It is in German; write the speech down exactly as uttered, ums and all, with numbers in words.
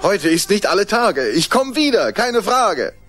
Heute ist nicht alle Tage. Ich komme wieder, keine Frage.